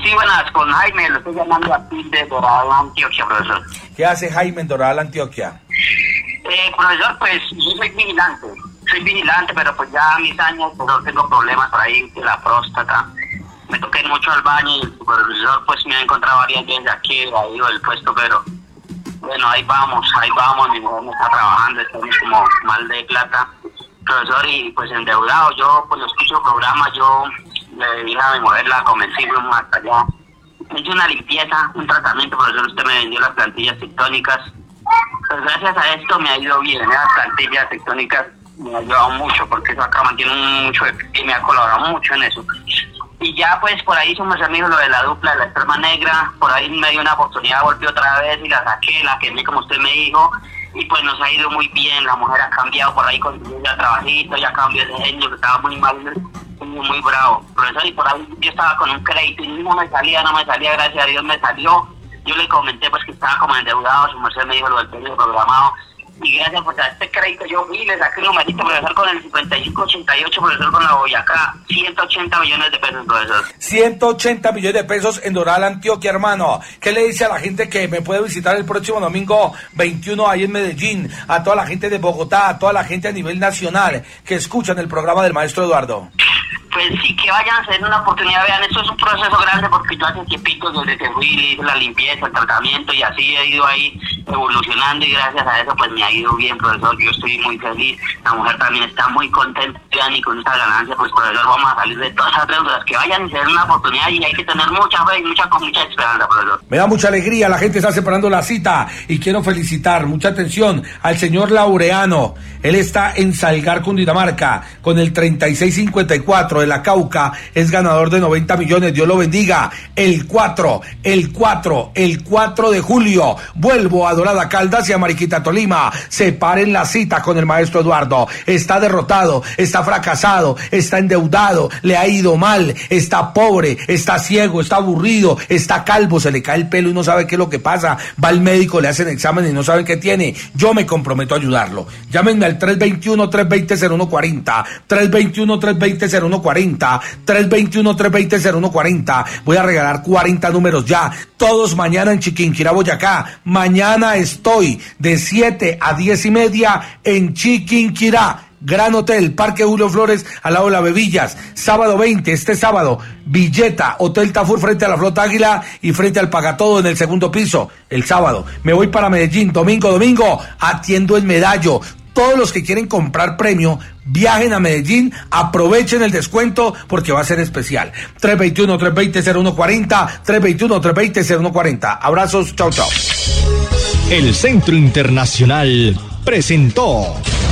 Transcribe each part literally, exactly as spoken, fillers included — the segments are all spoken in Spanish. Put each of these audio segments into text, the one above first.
Sí, buenas, con Jaime, lo estoy llamando aquí de Doral, Antioquia, profesor. ¿Qué hace Jaime en Doral, Antioquia? Eh, profesor, pues yo soy vigilante, soy vigilante, pero pues ya a mis años, pero tengo problemas por ahí de la próstata. Me toqué mucho al baño y el supervisor pues me ha encontrado varias veces aquí, ahí del puesto, pero bueno, ahí vamos, ahí vamos, mi mujer me está trabajando, estamos como mal de plata, profesor, y pues endeudado. Yo pues lo escucho el programa, yo le dije a mi mujer, la convencí, fuimos hasta allá. Me hice una limpieza, un tratamiento, profesor, usted me vendió las plantillas tectónicas. Pues gracias a esto me ha ido bien, las plantillas tectónicas me ha ayudado mucho, porque eso acá mantiene mucho y me ha colaborado mucho en eso. Y ya pues por ahí somos amigos lo de la dupla de la esperma negra, por ahí me dio una oportunidad, volví otra vez y la saqué, la quemé como usted me dijo, y pues nos ha ido muy bien, la mujer ha cambiado por ahí con ya trabajito, ya cambió de genio, que estaba muy mal, muy, muy bravo, profesor, y por ahí yo estaba con un crédito y no me salía, no me salía, gracias a Dios me salió. Yo le comenté pues que estaba como endeudado, su merced me dijo lo del periodo programado, y gracias por este crédito yo fui, le saqué un numerito, profesor, con el cincuenta y cinco ochenta y ocho, profesor, con la Boyacá, ciento ochenta millones de pesos, profesor. ciento ochenta millones de pesos en Doral, Antioquia, hermano. ¿Qué le dice a la gente que me puede visitar el próximo domingo veintiuno ahí en Medellín? A toda la gente de Bogotá, a toda la gente a nivel nacional que escuchan el programa del maestro Eduardo. Pues sí, que vayan a hacer una oportunidad, vean, esto es un proceso grande porque yo hace tiempito desde que fui, hice la limpieza, el tratamiento y así he ido ahí evolucionando y gracias a eso pues me ha ido bien, profesor, yo estoy muy feliz, la mujer también está muy contenta y con esta ganancia, pues profesor, vamos a salir de todas esas deudas, que vayan y se den una oportunidad y hay que tener mucha fe y mucha, con mucha esperanza, profesor. Me da mucha alegría, la gente está separando la cita y quiero felicitar, mucha atención, al señor Laureano. Él está en Salgar, Cundinamarca, con el treinta y seis cincuenta y cuatro de la Cauca, es ganador de noventa millones, Dios lo bendiga. El cuatro, el cuatro, el cuatro de julio, vuelvo a Dorada Caldas y a Mariquita, Tolima. Separen la cita con el maestro Eduardo. Está derrotado, está fracasado, está endeudado, le ha ido mal, está pobre, está ciego, está aburrido, está calvo, se le cae el pelo y no sabe qué es lo que pasa. Va al médico, le hacen examen y no saben qué tiene. Yo me comprometo a ayudarlo. Llámenme al tres veintiuno, tres veinte, cero uno cuarenta, tres veintiuno, tres veinte, cero uno cuarenta, tres veintiuno, tres veinte, cero uno cuarenta. Voy a regalar cuarenta números ya, todos mañana en Chiquinquirá, Boyacá. Mañana estoy de siete a diez y media en Chiquinquirá. Gran Hotel, Parque Julio Flores, al lado de la Bebillas. Sábado veinte, este sábado, Villeta, Hotel Tafur frente a la Flota Águila y frente al Pagatodo en el segundo piso. El sábado, me voy para Medellín, domingo, domingo, atiendo el Medallo. Todos los que quieren comprar premio, viajen a Medellín, aprovechen el descuento porque va a ser especial. tres veintiuno, tres veinte, cero uno cuarenta, tres veintiuno, tres veinte, cero uno cuarenta. Abrazos, chao, chao. El Centro Internacional presentó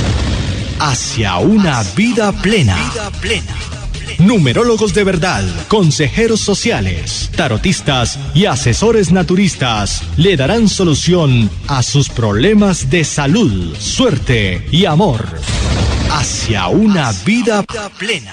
Hacia una vida plena. Vida plena. Numerólogos de verdad, consejeros sociales, tarotistas y asesores naturistas le darán solución a sus problemas de salud, suerte y amor. Hacia una vida plena.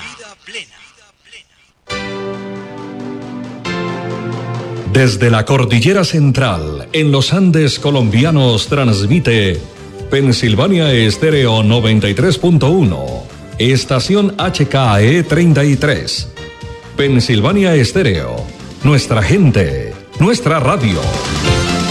Desde la Cordillera Central, en los Andes colombianos, transmite Pensilvania Estéreo noventa y tres punto uno. Estación H K E treinta y tres. Pensilvania Estéreo. Nuestra gente, nuestra radio.